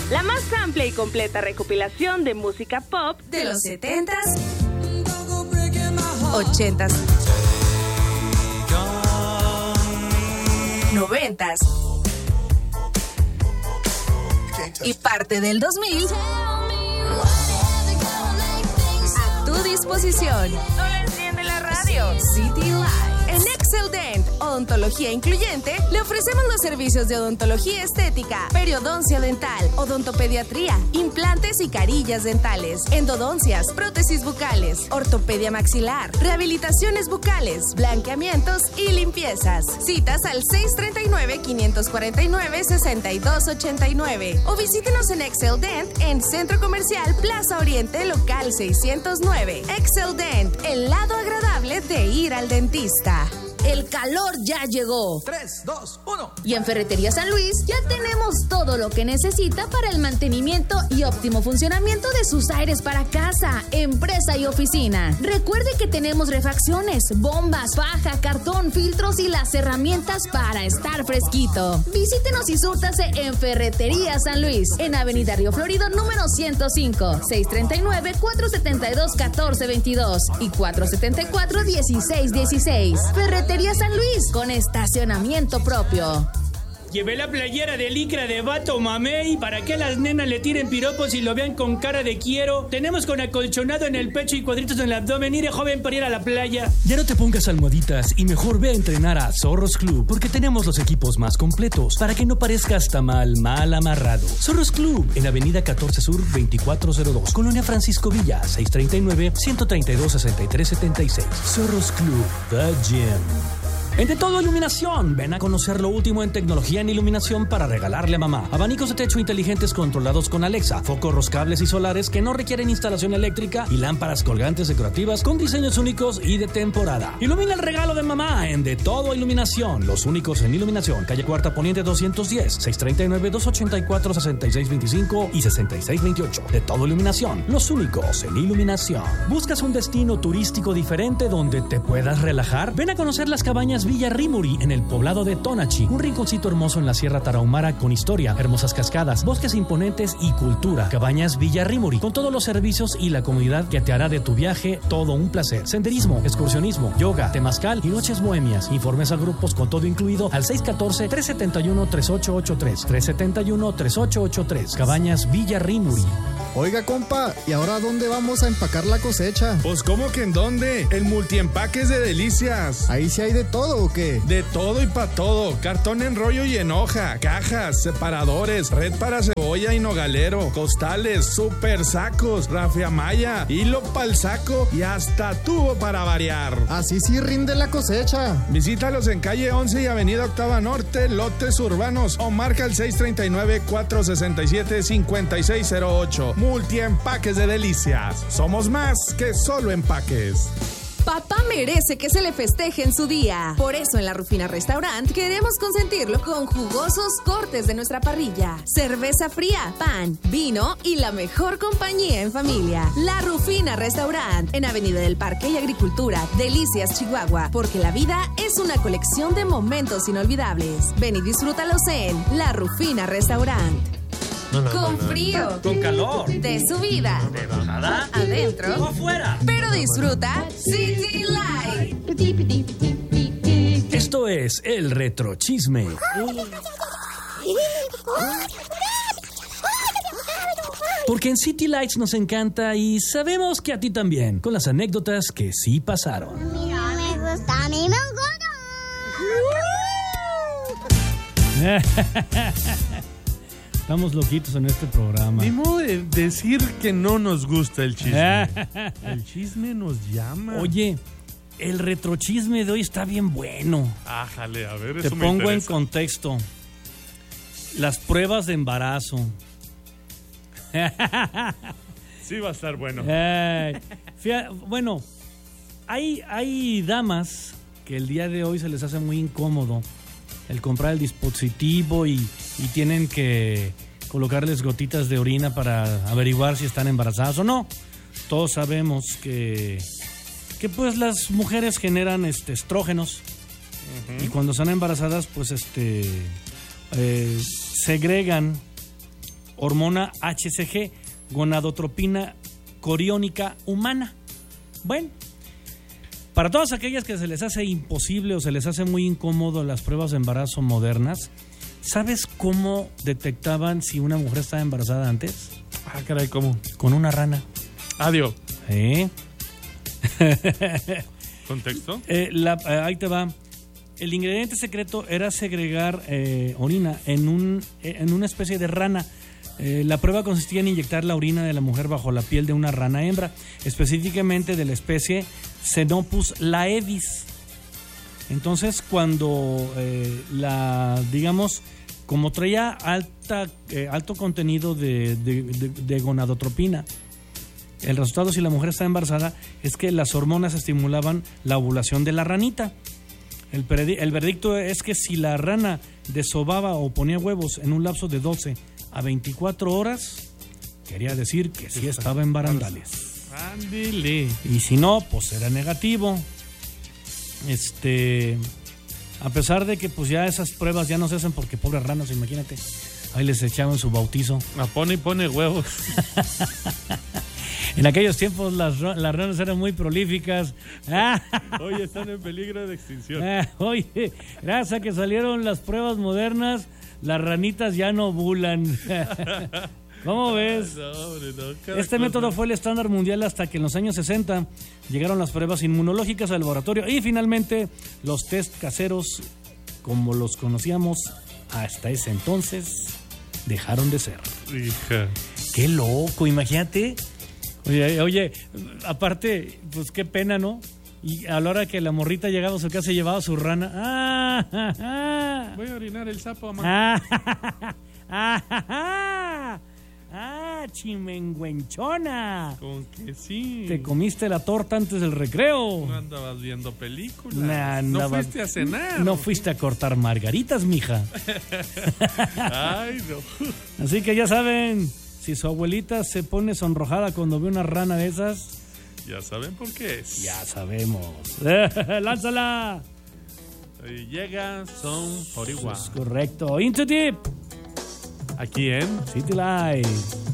la más amplia y completa recopilación de música pop de los 70s, 80s, 90s y parte del 2000 a tu disposición. Solo enciende la radio. City Light. En Excel Dent, Odontología Incluyente, le ofrecemos los servicios de odontología estética, periodoncia dental, odontopediatría, implantes y carillas dentales, endodoncias, prótesis bucales, ortopedia maxilar, rehabilitaciones bucales, blanqueamientos y limpiezas. Citas al 639-549-6289 o visítenos en Excel Dent en Centro Comercial Plaza Oriente, local 609. Excel Dent, el lado agradable de ir al dentista. El calor ya llegó. 3, 2, 1. Y en Ferretería San Luis ya tenemos todo lo que necesita para el mantenimiento y óptimo funcionamiento de sus aires para casa, empresa y oficina. Recuerde que tenemos refacciones, bombas, faja, cartón, filtros y las herramientas para estar fresquito. Visítenos y súrtase en Ferretería San Luis, en Avenida Río Florido número 105, 639-472-1422 y 474-1616. Ferretería San Luis, con estacionamiento propio. Llevé la playera de licra de vato mamey para que las nenas le tiren piropos y lo vean con cara de quiero. Tenemos con acolchonado en el pecho y cuadritos en el abdomen. Iré joven para ir a la playa. Ya no te pongas almohaditas y mejor ve a entrenar a Zorros Club, porque tenemos los equipos más completos para que no parezcas mal amarrado. Zorros Club en Avenida 14 Sur 2402, Colonia Francisco Villa, 639-132-6376. Zorros Club, The Gym. En De Todo Iluminación, ven a conocer lo último en tecnología en iluminación para regalarle a mamá. Abanicos de techo inteligentes controlados con Alexa, focos roscables y solares que no requieren instalación eléctrica y lámparas colgantes decorativas con diseños únicos y de temporada. Ilumina el regalo de mamá en De Todo Iluminación, los únicos en iluminación. Calle Cuarta Poniente 210, 639-284-6625 y 6628. De Todo Iluminación, los únicos en iluminación. ¿Buscas un destino turístico diferente donde te puedas relajar? Ven a conocer las cabañas Villa Rimuri en el poblado de Tonachi, un rinconcito hermoso en la Sierra Tarahumara con historia, hermosas cascadas, bosques imponentes y cultura. Cabañas Villa Rimuri, con todos los servicios y la comodidad que te hará de tu viaje todo un placer. Senderismo, excursionismo, yoga, temazcal y noches bohemias. Informes a grupos con todo incluido al 614-371-3883, 371-3883. Cabañas Villa Rimuri. Oiga, compa, ¿y ahora dónde vamos a empacar la cosecha? Pues, ¿cómo que en dónde? El multiempaques de Delicias. ¿Ahí sí hay de todo o qué? De todo y para todo. Cartón en rollo y en hoja, cajas, separadores, red para cebolla y nogalero, costales, super sacos, rafiamaya, hilo pa'l saco y hasta tubo para variar. Así sí rinde la cosecha. Visítalos en calle 11 y avenida Octava Norte, lotes urbanos, o marca el 639-467-5608. Multiempaques de Delicias. Somos más que solo empaques. Papá merece que se le festeje en su día. Por eso en La Rufina Restaurant queremos consentirlo con jugosos cortes de nuestra parrilla, cerveza fría, pan, vino y la mejor compañía en familia. La Rufina Restaurant en Avenida del Parque y Agricultura, Delicias, Chihuahua, porque la vida es una colección de momentos inolvidables. Ven y disfrútalos en La Rufina Restaurant. Con frío, con calor, de subida, de bajada, adentro o afuera. Pero disfruta City Light. Esto es el retrochisme. Porque en City Lights nos encanta y sabemos que a ti también, con las anécdotas que sí pasaron. A mí no me gusta, a mí me gusta. Estamos loquitos en este programa. Ni modo de decir que no nos gusta el chisme. El chisme nos llama. Oye, el retrochisme de hoy está bien bueno. Ájale, a ver, Te eso me pongo en interesa. contexto. Las pruebas de embarazo. Sí va a estar bueno. Bueno, hay damas que el día de hoy se les hace muy incómodo el comprar el dispositivo y tienen que colocarles gotitas de orina para averiguar si están embarazadas o no. Todos sabemos que pues las mujeres generan estrógenos. Uh-huh. Y cuando están embarazadas pues segregan hormona HCG, gonadotropina coriónica humana. Bueno, para todas aquellas que se les hace imposible o se les hace muy incómodo las pruebas de embarazo modernas, ¿sabes cómo detectaban si una mujer estaba embarazada antes? Ah, caray, ¿cómo? Con una rana. Adiós. ¿Eh? ¿Contexto? Ahí te va. El ingrediente secreto era segregar orina en una especie de rana. La prueba consistía en inyectar la orina de la mujer bajo la piel de una rana hembra, específicamente de la especie Xenopus laevis. Entonces, cuando como traía alto contenido de gonadotropina, el resultado, si la mujer está embarazada, es que las hormonas estimulaban la ovulación de la ranita. El veredicto es que si la rana desovaba o ponía huevos en un lapso de 12 a 24 horas, quería decir que sí estaba en barandales. Ándale. Y si no, pues era negativo. A pesar de que pues ya esas pruebas ya no se hacen porque pobres ranas, imagínate, ahí les echaban su bautizo. Pone huevos. En aquellos tiempos las ranas eran muy prolíficas. Hoy están en peligro de extinción. Oye, gracias a que salieron las pruebas modernas, las ranitas ya no ovulan. ¿Cómo ves? Este método fue el estándar mundial hasta que en los años 60 llegaron las pruebas inmunológicas al laboratorio y finalmente los test caseros, como los conocíamos hasta ese entonces, dejaron de ser. Hija. ¡Qué loco! Imagínate. Oye, aparte, pues qué pena, ¿no? Y a la hora que la morrita llegaba a su casa y llevaba su rana. Voy a orinar el sapo, mamá. Chimenguenchona. Con que sí. Te comiste la torta antes del recreo. No andabas viendo películas. No fuiste a cenar. No fuiste a cortar margaritas, mija. Ay, no. Así que ya saben, si su abuelita se pone sonrojada cuando ve una rana de esas, ya saben por qué es. Ya sabemos. ¡Lánzala! Y llega Son 41. Es correcto. Into Deep. Aquí en City Live.